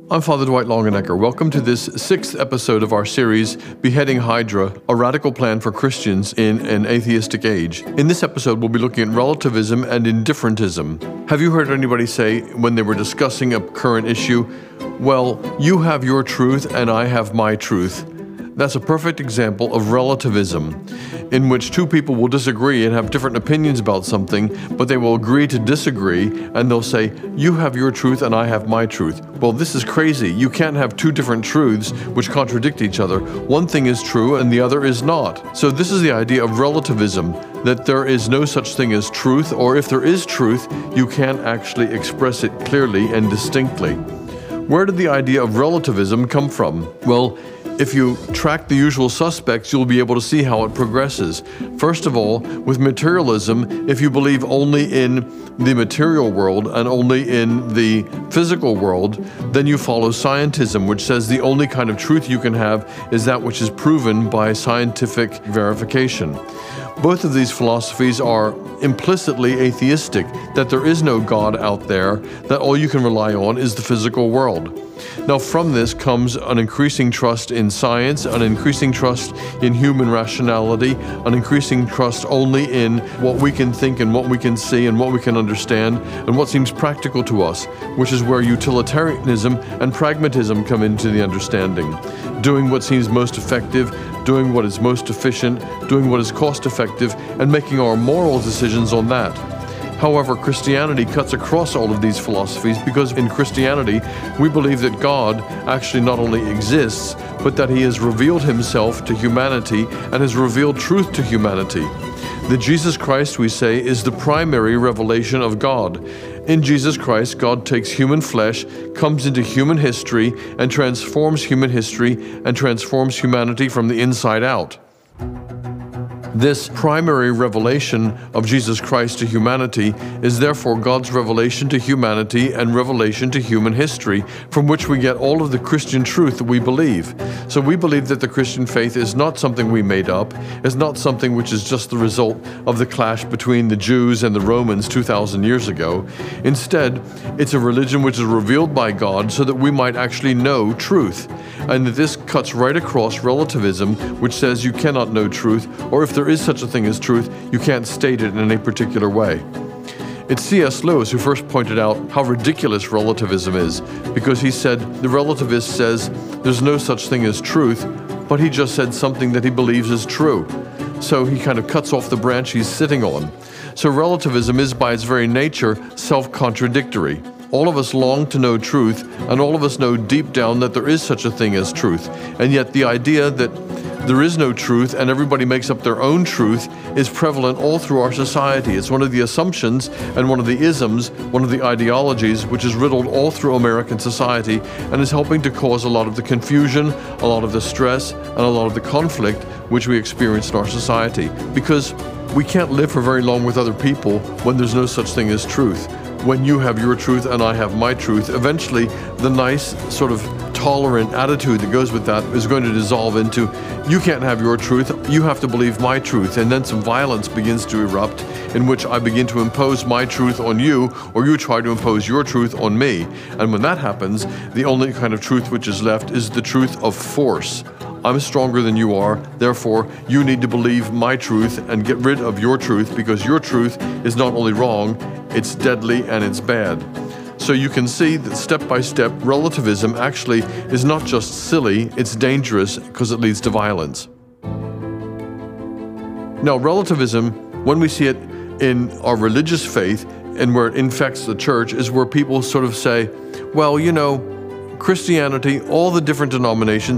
I'm Father Dwight Longenecker. Welcome to this sixth episode of our series, Beheading Hydra, a radical plan for Christians in an atheistic age. In this episode, we'll be looking at relativism and indifferentism. Have you heard anybody say, when they were discussing a current issue, well, you have your truth and I have my truth? That's a perfect example of relativism, in which two people will disagree and have different opinions about something, but they will agree to disagree, and they'll say, you have your truth and I have my truth. Well, this is crazy. You can't have two different truths which contradict each other. One thing is true and the other is not. So this is the idea of relativism, that there is no such thing as truth, or if there is truth, you can't actually express it clearly and distinctly. Where did the idea of relativism come from? Well, if you track the usual suspects, you'll be able to see how it progresses. First of all, with materialism, if you believe only in the material world and only in the physical world, then you follow scientism, which says the only kind of truth you can have is that which is proven by scientific verification. Both of these philosophies are implicitly atheistic, that there is no God out there, that all you can rely on is the physical world. Now, from this comes an increasing trust in science, an increasing trust in human rationality, an increasing trust only in what we can think and what we can see and what we can understand and what seems practical to us, which is where utilitarianism and pragmatism come into the understanding. Doing what seems most effective, doing what is most efficient, doing what is cost-effective, and making our moral decisions on that. However, Christianity cuts across all of these philosophies because in Christianity, we believe that God actually not only exists, but that He has revealed Himself to humanity and has revealed truth to humanity. That Jesus Christ, we say, is the primary revelation of God. In Jesus Christ, God takes human flesh, comes into human history, and transforms human history and transforms humanity from the inside out. This primary revelation of Jesus Christ to humanity is therefore God's revelation to humanity and revelation to human history, from which we get all of the Christian truth that we believe. So we believe that the Christian faith is not something we made up, it's not something which is just the result of the clash between the Jews and the Romans 2,000 years ago. Instead, it's a religion which is revealed by God so that we might actually know truth. And that this cuts right across relativism, which says you cannot know truth, or if there is such a thing as truth, you can't state it in any particular way. It's C.S. Lewis who first pointed out how ridiculous relativism is, because he said the relativist says there's no such thing as truth, but he just said something that he believes is true. So he kind of cuts off the branch he's sitting on. So relativism is by its very nature self-contradictory. All of us long to know truth, and all of us know deep down that there is such a thing as truth. And yet the idea that there is no truth and everybody makes up their own truth is prevalent all through our society. It's one of the assumptions and one of the isms, one of the ideologies which is riddled all through American society and is helping to cause a lot of the confusion, a lot of the stress, and a lot of the conflict which we experience in our society. Because we can't live for very long with other people when there's no such thing as truth. When you have your truth and I have my truth, eventually the nice sort of tolerant attitude that goes with that is going to dissolve into, you can't have your truth, you have to believe my truth, and then some violence begins to erupt in which I begin to impose my truth on you, or you try to impose your truth on me. And when that happens, the only kind of truth which is left is the truth of force. I'm stronger than you are, therefore you need to believe my truth and get rid of your truth, because your truth is not only wrong, it's deadly and it's bad. So you can see that step by step, relativism actually is not just silly, it's dangerous because it leads to violence. Now, relativism, when we see it in our religious faith and where it infects the church, is where people sort of say, well, you know, Christianity, all the different denominations